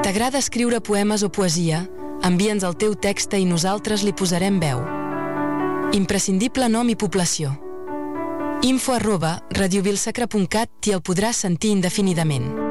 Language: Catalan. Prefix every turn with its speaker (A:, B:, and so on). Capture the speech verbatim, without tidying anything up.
A: T'agrada escriure poemes o poesia? Envia'ns el teu text i nosaltres li posarem veu. Imprescindible nom i població. info arroba radiovilsacra punt cat i el podràs sentir indefinidament.